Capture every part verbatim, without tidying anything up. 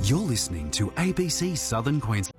You're listening to A B C Southern Queensland.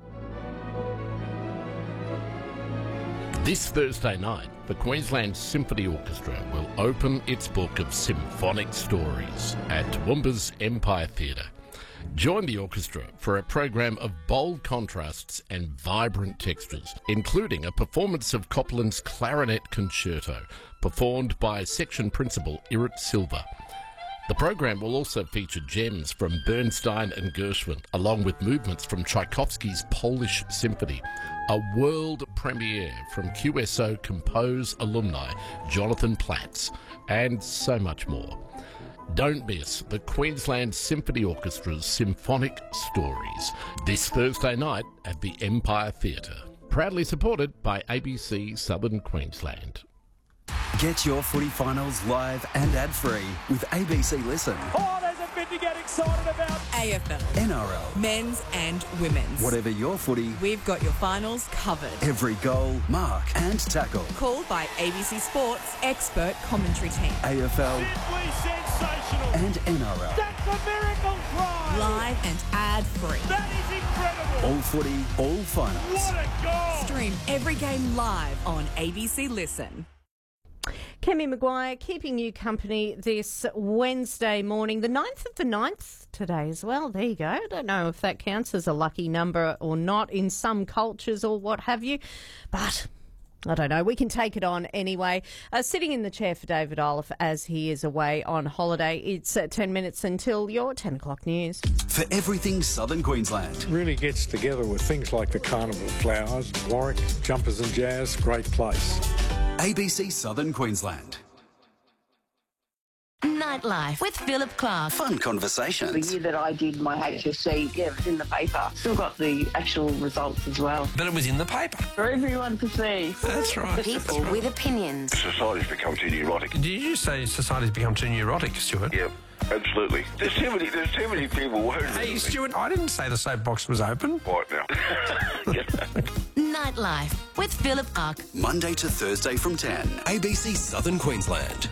This Thursday night, the Queensland Symphony Orchestra will open its book of symphonic stories at Toowoomba's Empire Theatre. Join the orchestra for a program of bold contrasts and vibrant textures, including a performance of Copland's Clarinet Concerto, performed by section principal Irit Silva. The program will also feature gems from Bernstein and Gershwin, along with movements from Tchaikovsky's Polish Symphony, a world premiere from Q S O Compose alumni Jonathan Platts, and so much more. Don't miss the Queensland Symphony Orchestra's Symphonic Stories this Thursday night at the Empire Theatre. Proudly supported by A B C Southern Queensland. Get your footy finals live and ad-free with A B C Listen. Oh, there's a bit to get excited about. A F L, N R L, men's and women's. whatever your footy, We've got your finals covered. every goal, mark and tackle. Called by A B C Sports expert commentary team. A F L Simply sensational. and N R L. That's a miracle try. Live and ad-free. That is incredible. All footy, all finals. What a goal. Stream every game live on A B C Listen. Kemi Maguire keeping you company this Wednesday morning, the ninth of the ninth today as well. There you go. I don't know if that counts as a lucky number or not in some cultures or what have you, but I don't know. We can take it on anyway. Uh, sitting in the chair for David Olive as he is away on holiday. It's uh, ten minutes until your ten o'clock news. For everything Southern Queensland. Really gets together with things like the Carnival Flowers, Warwick, Jumpers and Jazz, great place. A B C Southern Queensland. Nightlife with Philip Clark. Fun The conversations. year that I did my H S C, yeah, it was in the paper. Still got the actual results as well But it was in the paper. for everyone to see. That's right. People with opinions. Society's become too neurotic. Did you say society's become too neurotic, Stuart? Yeah, absolutely. There's too many. There's too many people worried. Hey, Stuart, I didn't say the soapbox was open. Right now. Nightlife with Philip Clark. Monday to Thursday from ten. A B C Southern Queensland.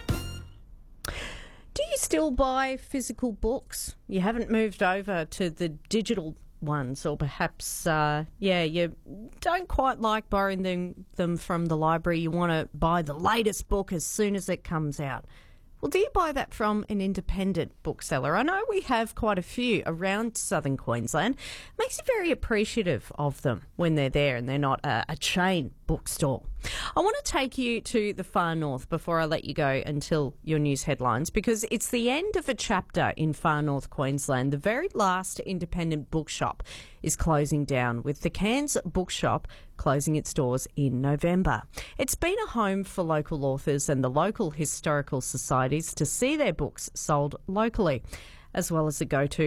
Do you still buy physical books? You haven't moved over to the digital ones, or perhaps, uh, yeah, you don't quite like borrowing them, them from the library. You want to buy the latest book as soon as it comes out. Well, do you buy that from an independent bookseller? I know we have quite a few around southern Queensland. Makes you very appreciative of them when they're there and they're not a, a chain bookstore. I want to take you to the far north before I let you go until your news headlines, because it's the end of a chapter in far north Queensland. The very last independent bookshop is closing down, with the Cairns Bookshop closing its doors in November. It's been a home for local authors and the local historical societies to see their books sold locally, as well as a go-to